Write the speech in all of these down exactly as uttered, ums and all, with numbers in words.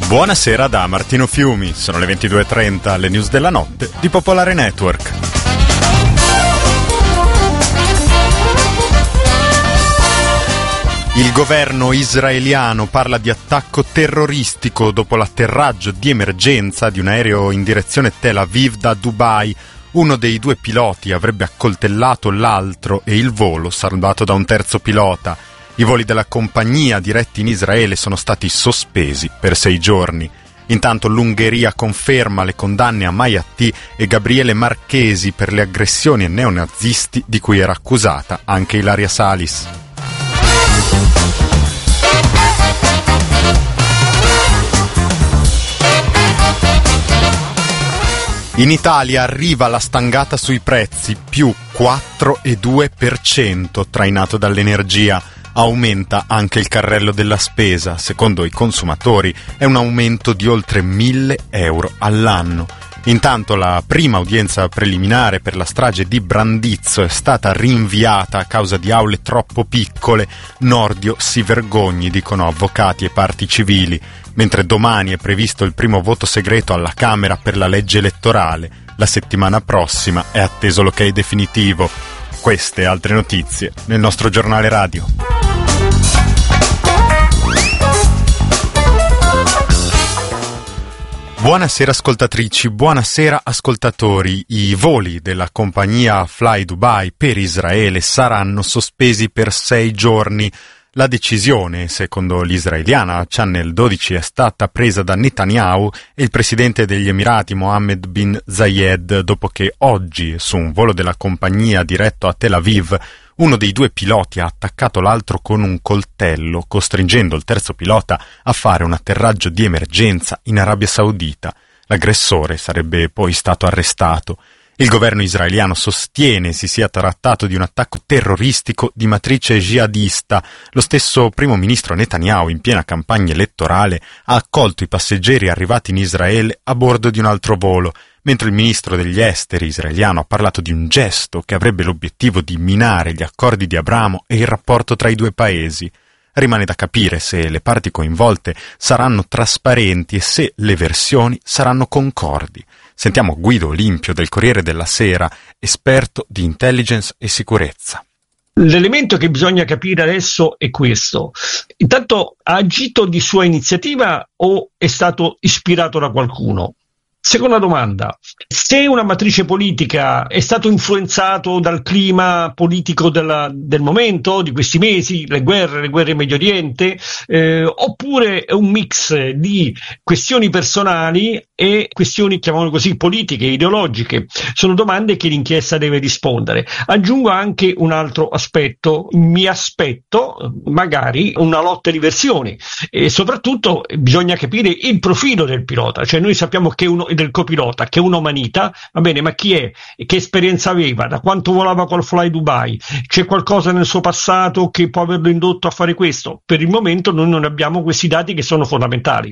Buonasera da Martino Fiumi, sono le ventidue e trenta, le news della notte di Popolare Network. Il governo israeliano parla di attacco terroristico dopo l'atterraggio di emergenza di un aereo in direzione Tel Aviv da Dubai. Uno dei due piloti avrebbe accoltellato l'altro e il volo salvato da un terzo pilota. I voli della compagnia diretti in Israele sono stati sospesi per sei giorni. Intanto l'Ungheria conferma le condanne a Mayati e Gabriele Marchesi per le aggressioni ai neonazisti di cui era accusata anche Ilaria Salis. In Italia arriva la stangata sui prezzi, più quattro virgola due per cento trainato dall'energia. Aumenta anche il carrello della spesa, secondo i consumatori è un aumento di oltre mille euro all'anno. Intanto la prima udienza preliminare per la strage di Brandizzo è stata rinviata a causa di aule troppo piccole. Nordio si vergogni, dicono avvocati e parti civili, mentre domani è previsto il primo voto segreto alla Camera per la legge elettorale. La settimana prossima è atteso l'ok definitivo. Queste e altre notizie nel nostro giornale radio. Buonasera ascoltatrici, buonasera ascoltatori. I voli della compagnia Fly Dubai per Israele saranno sospesi per sei giorni. La decisione, secondo l'israeliana Channel dodici, è stata presa da Netanyahu e il presidente degli Emirati Mohammed bin Zayed dopo che oggi, su un volo della compagnia diretto a Tel Aviv, uno dei due piloti ha attaccato l'altro con un coltello, costringendo il terzo pilota a fare un atterraggio di emergenza in Arabia Saudita. L'aggressore sarebbe poi stato arrestato. Il governo israeliano sostiene si sia trattato di un attacco terroristico di matrice jihadista. Lo stesso primo ministro Netanyahu, in piena campagna elettorale, ha accolto i passeggeri arrivati in Israele a bordo di un altro volo, mentre il ministro degli esteri israeliano ha parlato di un gesto che avrebbe l'obiettivo di minare gli accordi di Abramo e il rapporto tra i due paesi. Rimane da capire se le parti coinvolte saranno trasparenti e se le versioni saranno concordi. Sentiamo Guido Olimpio del Corriere della Sera, esperto di intelligence e sicurezza. L'elemento che bisogna capire adesso è questo. Intanto, ha agito di sua iniziativa o è stato ispirato da qualcuno? Seconda domanda, se una matrice politica è stato influenzato dal clima politico della, del momento, di questi mesi, le guerre, le guerre in Medio Oriente, eh, oppure è un mix di questioni personali e questioni, chiamiamole così, politiche, ideologiche, sono domande che l'inchiesta deve rispondere. Aggiungo anche un altro aspetto, mi aspetto magari una lotta di versioni e soprattutto bisogna capire il profilo del pilota, cioè noi sappiamo che uno del copilota, che è un'omanita, va bene, ma chi è? Che esperienza aveva? Da quanto volava col Fly Dubai? C'è qualcosa nel suo passato che può averlo indotto a fare questo? Per il momento noi non abbiamo questi dati che sono fondamentali.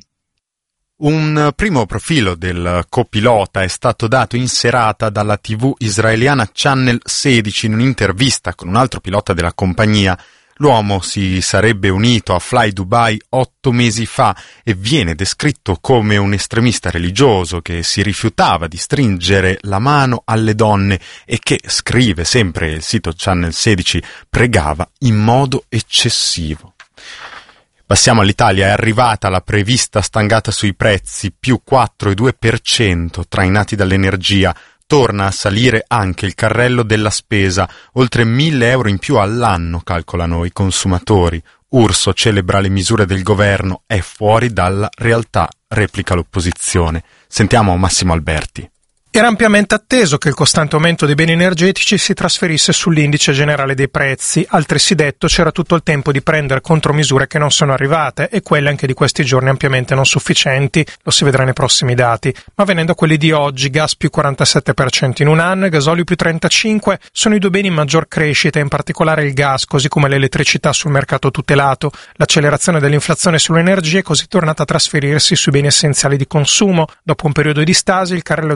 Un primo profilo del copilota è stato dato in serata dalla tivù israeliana Channel sedici in un'intervista con un altro pilota della compagnia. L'uomo si sarebbe unito a Fly Dubai otto mesi fa e viene descritto come un estremista religioso che si rifiutava di stringere la mano alle donne e che, scrive sempre il sito Channel sedici, pregava in modo eccessivo. Passiamo all'Italia, è arrivata la prevista stangata sui prezzi, più quattro virgola due per cento trainati dall'energia. Torna a salire anche il carrello della spesa, oltre mille euro in più all'anno, calcolano i consumatori. Urso celebra le misure del governo, è fuori dalla realtà, replica l'opposizione. Sentiamo Massimo Alberti. Era ampiamente atteso che il costante aumento dei beni energetici si trasferisse sull'indice generale dei prezzi, altresì detto c'era tutto il tempo di prendere contromisure che non sono arrivate e quelle anche di questi giorni ampiamente non sufficienti, lo si vedrà nei prossimi dati, ma venendo a quelli di oggi, gas più quarantasette per cento in un anno e gasolio più trentacinque per cento, sono i due beni in maggior crescita, in particolare il gas, così come l'elettricità sul mercato tutelato. L'accelerazione dell'inflazione sull'energia è così tornata a trasferirsi sui beni essenziali di consumo. Dopo un periodo di stasi, il carrello della spesa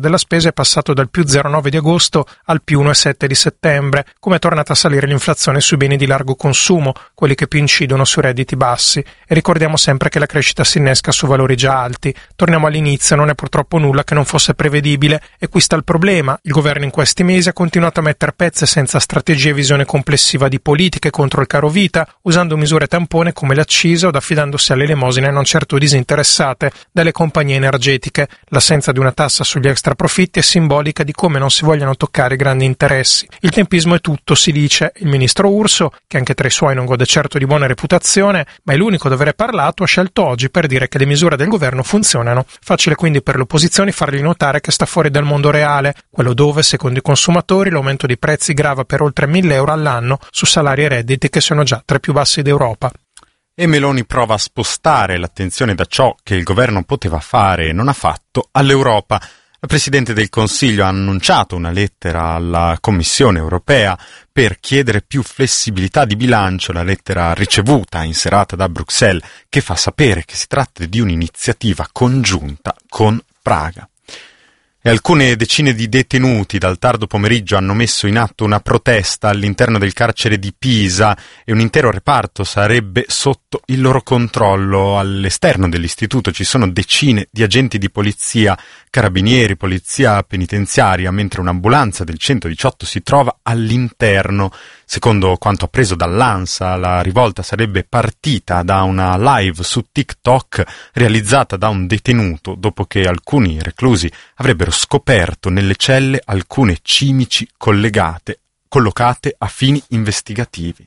mese è passato dal più zero virgola nove di agosto al più uno virgola sette di settembre, come è tornata a salire l'inflazione sui beni di largo consumo, quelli che più incidono sui redditi bassi. E ricordiamo sempre che la crescita si innesca su valori già alti. Torniamo all'inizio, non è purtroppo nulla che non fosse prevedibile, e qui sta il problema. Il governo in questi mesi ha continuato a mettere pezze senza strategia e visione complessiva di politiche contro il caro vita, usando misure tampone come l'accisa o affidandosi alle elemosine non certo disinteressate delle compagnie energetiche. L'assenza di una tassa sugli extraprofitti è simbolica di come non si vogliano toccare i grandi interessi. Il tempismo è tutto, si dice. Il ministro Urso, che anche tra i suoi non gode certo di buona reputazione, ma è l'unico ad avere parlato, ha scelto oggi per dire che le misure del governo funzionano. Facile quindi per le opposizioni fargli notare che sta fuori dal mondo reale, quello dove, secondo i consumatori, l'aumento dei prezzi grava per oltre mille euro all'anno su salari e redditi che sono già tra i più bassi d'Europa. E Meloni prova a spostare l'attenzione da ciò che il governo poteva fare e non ha fatto all'Europa. La Presidente del Consiglio ha annunciato una lettera alla Commissione europea per chiedere più flessibilità di bilancio. La lettera ricevuta, inserata da Bruxelles, che fa sapere che si tratta di un'iniziativa congiunta con Praga. E alcune decine di detenuti dal tardo pomeriggio hanno messo in atto una protesta all'interno del carcere di Pisa e un intero reparto sarebbe sotto il loro controllo. All'esterno dell'istituto ci sono decine di agenti di polizia, carabinieri, polizia penitenziaria, mentre un'ambulanza del centodiciotto si trova all'interno. Secondo quanto appreso dall'ANSA, la rivolta sarebbe partita da una live su TikTok realizzata da un detenuto dopo che alcuni reclusi avrebbero scoperto nelle celle alcune cimici collegate, collocate a fini investigativi.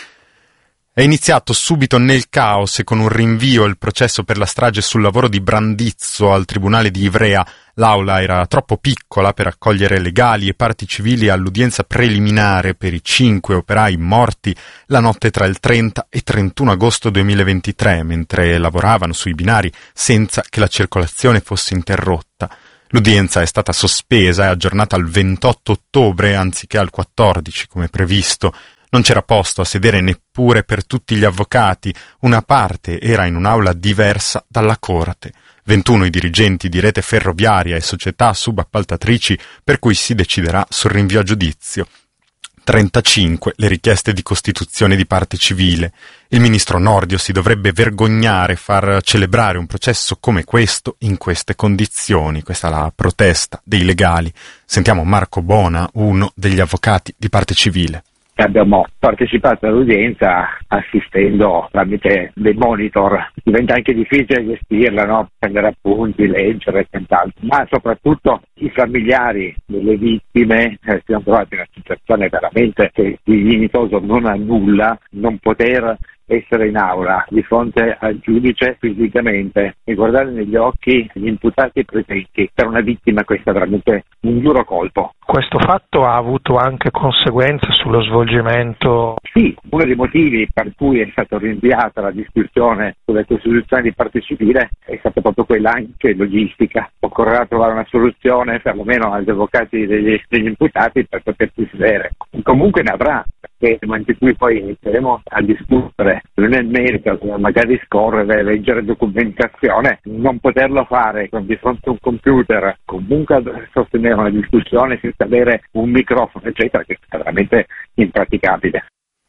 È iniziato subito nel caos e con un rinvio il processo per la strage sul lavoro di Brandizzo al tribunale di Ivrea. L'aula era troppo piccola per accogliere legali e parti civili all'udienza preliminare per i cinque operai morti la notte tra il trenta e trentuno agosto duemilaventitré, mentre lavoravano sui binari senza che la circolazione fosse interrotta. L'udienza è stata sospesa e aggiornata al ventotto ottobre anziché al quattordici come previsto. Non c'era posto a sedere neppure per tutti gli avvocati, una parte era in un'aula diversa dalla corte. ventuno i dirigenti di rete ferroviaria e società subappaltatrici per cui si deciderà sul rinvio a giudizio. trentacinque le richieste di costituzione di parte civile. Il ministro Nordio si dovrebbe vergognare far celebrare un processo come questo in queste condizioni. Questa è la protesta dei legali. Sentiamo Marco Bona, uno degli avvocati di parte civile. Abbiamo partecipato all'udienza assistendo tramite dei monitor. Diventa anche difficile gestirla, no? Prendere appunti, leggere e quant'altro. Ma soprattutto i familiari delle vittime eh, si sono trovati in una situazione veramente che il dignitoso non ha nulla, non poter essere in aula di fronte al giudice fisicamente e guardare negli occhi gli imputati presenti. Per una vittima questo è veramente un duro colpo. Questo fatto ha avuto anche conseguenze sullo svolgimento? Sì, uno dei motivi per cui è stata rinviata la discussione sulla costituzione di parte civile è stata proprio quella anche logistica. Occorrerà trovare una soluzione perlomeno agli avvocati degli, degli imputati per potersi sedere. Comunque ne avrà, perché nel momento in cui poi inizieremo a discutere nel merito, magari scorrere, leggere documentazione, non poterlo fare di fronte a un computer, comunque sostenere una discussione senza avere un microfono, eccetera, che è veramente impraticabile.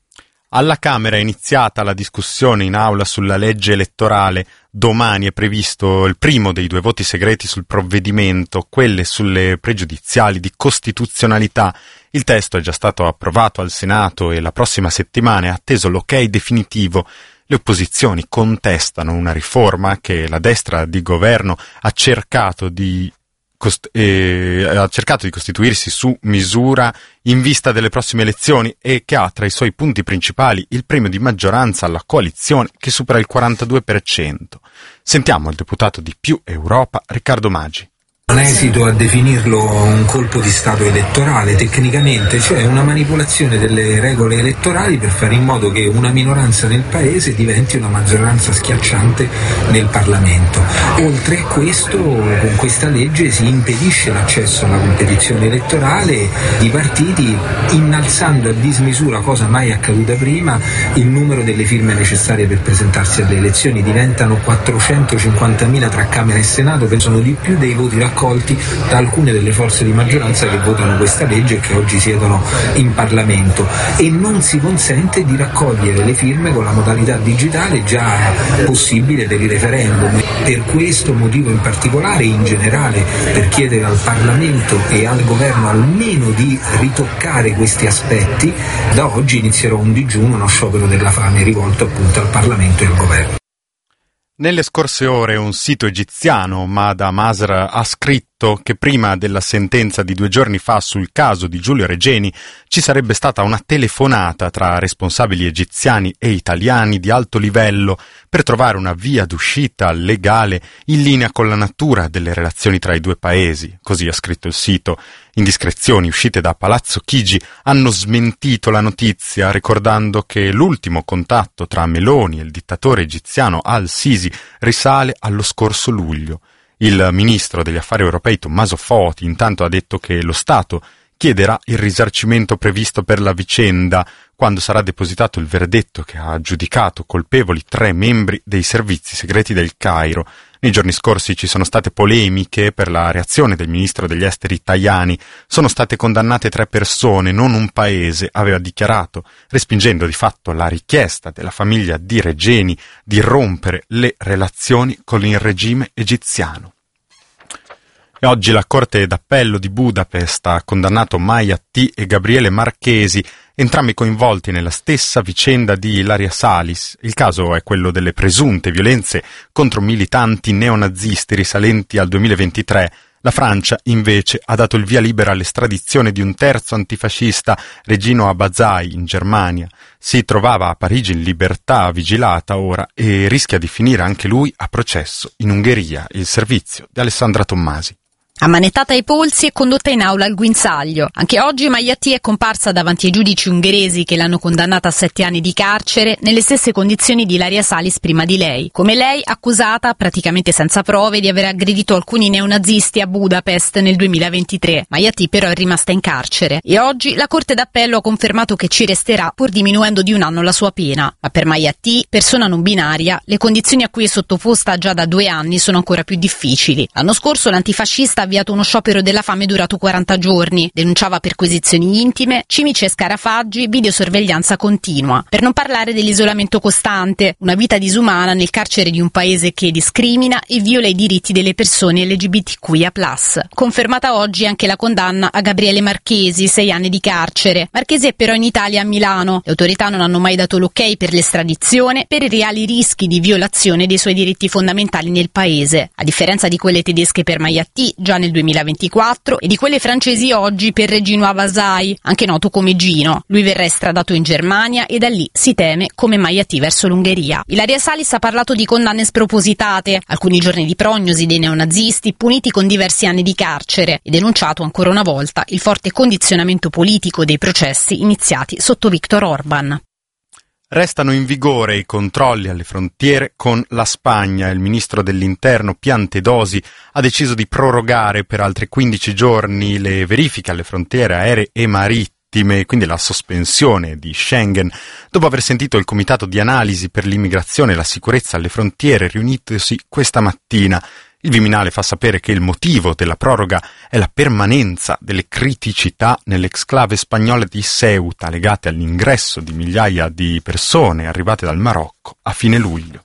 Alla Camera è iniziata la discussione in aula sulla legge elettorale. Domani è previsto il primo dei due voti segreti sul provvedimento, quelle sulle pregiudiziali di costituzionalità. Il testo è già stato approvato al Senato e la prossima settimana è atteso l'ok definitivo. Le opposizioni contestano una riforma che la destra di governo ha cercato di Cost- eh, ha cercato di costituirsi su misura in vista delle prossime elezioni e che ha tra i suoi punti principali il premio di maggioranza alla coalizione che supera il quarantadue per cento. Sentiamo il deputato di Più Europa, Riccardo Maggi. Non esito a definirlo un colpo di stato elettorale tecnicamente, cioè una manipolazione delle regole elettorali per fare in modo che una minoranza nel paese diventi una maggioranza schiacciante nel Parlamento. Oltre a questo, con questa legge si impedisce l'accesso alla competizione elettorale di partiti, innalzando a dismisura, cosa mai accaduta prima, il numero delle firme necessarie per presentarsi alle elezioni. Diventano quattrocentocinquantamila tra Camera e Senato, che sono di più dei voti raccolti accolti da alcune delle forze di maggioranza che votano questa legge e che oggi siedono in Parlamento, e non si consente di raccogliere le firme con la modalità digitale già possibile per i referendum. Per questo motivo in particolare, in generale per chiedere al Parlamento e al Governo almeno di ritoccare questi aspetti, da oggi inizierò un digiuno, uno sciopero della fame rivolto appunto al Parlamento e al Governo. Nelle scorse ore un sito egiziano, Mada Masr, ha scritto che prima della sentenza di due giorni fa sul caso di Giulio Regeni ci sarebbe stata una telefonata tra responsabili egiziani e italiani di alto livello per trovare una via d'uscita legale in linea con la natura delle relazioni tra i due paesi, così ha scritto il sito. Indiscrezioni uscite da Palazzo Chigi hanno smentito la notizia, ricordando che l'ultimo contatto tra Meloni e il dittatore egiziano al-Sisi risale allo scorso luglio. Il ministro degli affari europei Tommaso Foti intanto ha detto che lo Stato chiederà il risarcimento previsto per la vicenda quando sarà depositato il verdetto che ha giudicato colpevoli tre membri dei servizi segreti del Cairo. Nei giorni scorsi ci sono state polemiche per la reazione del ministro degli esteri Tajani. Sono state condannate tre persone, non un paese, aveva dichiarato, respingendo di fatto la richiesta della famiglia di Regeni di rompere le relazioni con il regime egiziano. E oggi la Corte d'Appello di Budapest ha condannato Maia T. e Gabriele Marchesi, entrambi coinvolti nella stessa vicenda di Ilaria Salis. Il caso è quello delle presunte violenze contro militanti neonazisti risalenti al duemilaventitré. La Francia, invece, ha dato il via libera all'estradizione di un terzo antifascista, Regino Abazai, in Germania. Si trovava a Parigi in libertà vigilata ora e rischia di finire anche lui a processo in Ungheria. Il servizio di Alessandra Tommasi. Ammanettata ai polsi e condotta in aula al guinzaglio. Anche oggi Maia T. è comparsa davanti ai giudici ungheresi che l'hanno condannata a sette anni di carcere nelle stesse condizioni di Ilaria Salis prima di lei. Come lei, accusata, praticamente senza prove, di aver aggredito alcuni neonazisti a Budapest nel duemilaventitré. Maia T. però è rimasta in carcere e oggi la Corte d'Appello ha confermato che ci resterà, pur diminuendo di un anno la sua pena. Ma per Maia T., persona non binaria, le condizioni a cui è sottoposta già da due anni sono ancora più difficili. L'anno scorso l'antifascista ha avviato uno sciopero della fame durato quaranta giorni, denunciava perquisizioni intime, cimici e scarafaggi, videosorveglianza continua. Per non parlare dell'isolamento costante, una vita disumana nel carcere di un paese che discrimina e viola i diritti delle persone L G B T Q I A plus. Confermata oggi anche la condanna a Gabriele Marchesi, sei anni di carcere. Marchesi è però in Italia, a Milano. Le autorità non hanno mai dato l'ok per l'estradizione per i reali rischi di violazione dei suoi diritti fondamentali nel paese. A differenza di quelle tedesche per Maia T. già nel duemilaventiquattro e di quelle francesi oggi per Regino Abazai, anche noto come Gino. Lui verrà estradato in Germania e da lì si teme come Maia T. verso l'Ungheria. Ilaria Salis ha parlato di condanne spropositate, alcuni giorni di prognosi dei neonazisti puniti con diversi anni di carcere e denunciato ancora una volta il forte condizionamento politico dei processi iniziati sotto Viktor Orban. Restano in vigore i controlli alle frontiere con la Spagna. Il ministro dell'Interno Piantedosi ha deciso di prorogare per altri quindici giorni le verifiche alle frontiere aeree e marittime, quindi la sospensione di Schengen, dopo aver sentito il Comitato di Analisi per l'Immigrazione e la Sicurezza alle Frontiere riunitosi questa mattina. Il Viminale fa sapere che il motivo della proroga è la permanenza delle criticità nell'exclave spagnola di Ceuta, legate all'ingresso di migliaia di persone arrivate dal Marocco a fine luglio.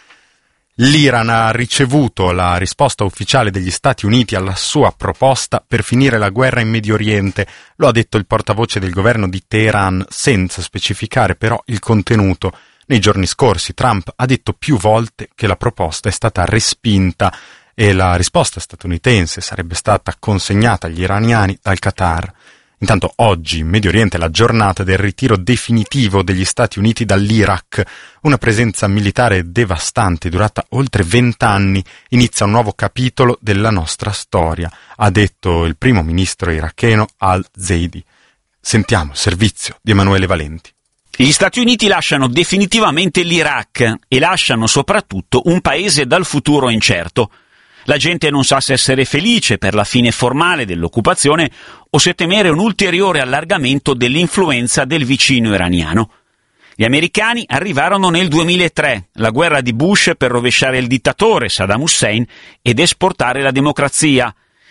L'Iran ha ricevuto la risposta ufficiale degli Stati Uniti alla sua proposta per finire la guerra in Medio Oriente, lo ha detto il portavoce del governo di Teheran, senza specificare però il contenuto. Nei giorni scorsi Trump ha detto più volte che la proposta è stata respinta e la risposta statunitense sarebbe stata consegnata agli iraniani dal Qatar. Intanto oggi in Medio Oriente è la giornata del ritiro definitivo degli Stati Uniti dall'Iraq. Una presenza militare devastante durata oltre vent'anni inizia un nuovo capitolo della nostra storia, ha detto il primo ministro iracheno al-Zaidi. Sentiamo il servizio di Emanuele Valenti. Gli Stati Uniti lasciano definitivamente l'Iraq e lasciano soprattutto un paese dal futuro incerto. La gente non sa se essere felice per la fine formale dell'occupazione o se temere un ulteriore allargamento dell'influenza del vicino iraniano. Gli americani arrivarono nel duemilatré, la guerra di Bush per rovesciare il dittatore Saddam Hussein ed esportare la democrazia.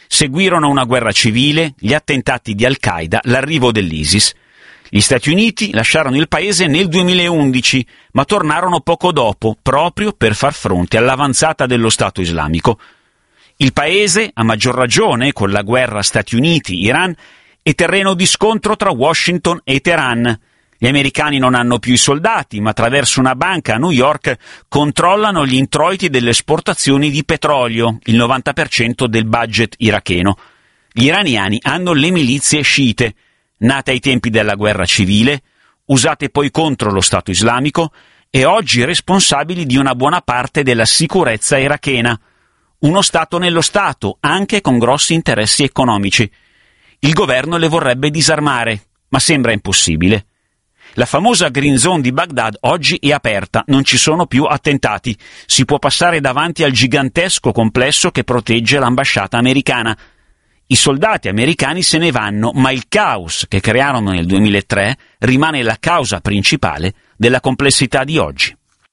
Seguirono una guerra civile, gli attentati di Al-Qaeda, l'arrivo dell'ISIS. Gli Stati Uniti lasciarono il paese nel duemilaundici, ma tornarono poco dopo, proprio per far fronte all'avanzata dello Stato islamico. Il paese, a maggior ragione con la guerra Stati Uniti-Iran, è terreno di scontro tra Washington e Teheran. Gli americani non hanno più i soldati, ma attraverso una banca a New York controllano gli introiti delle esportazioni di petrolio, il novanta per cento del budget iracheno. Gli iraniani hanno le milizie sciite, nate ai tempi della guerra civile, usate poi contro lo Stato islamico e oggi responsabili di una buona parte della sicurezza irachena. Uno Stato nello Stato, anche con grossi interessi economici. Il governo le vorrebbe disarmare, ma sembra impossibile. La famosa Green Zone di Baghdad oggi è aperta, non ci sono più attentati. Si può passare davanti al gigantesco complesso che protegge l'ambasciata americana. I soldati americani se ne vanno, ma il caos che crearono nel duemilatré rimane la causa principale della complessità di oggi.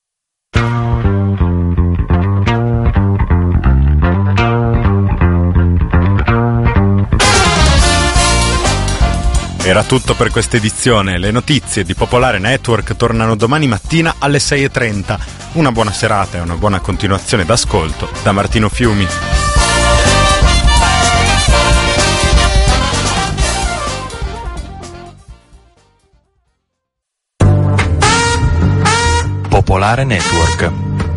Era tutto per questa edizione. Le notizie di Popolare Network tornano domani mattina alle sei e trenta. Una buona serata e una buona continuazione d'ascolto da Martino Fiumi. Popolare Network.